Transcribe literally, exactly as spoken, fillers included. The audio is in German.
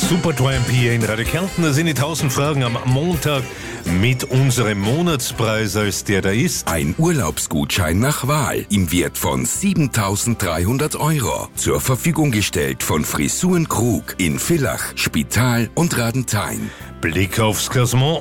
Supertramp hier in Radio Kärnten. Das sind die tausend Fragen am Montag mit unserem Monatspreis, als der da ist. Ein Urlaubsgutschein nach Wahl im Wert von siebentausenddreihundert Euro. Zur Verfügung gestellt von Frisuren Krug in Villach, Spital und Radenthein. Blick aufs Klassement.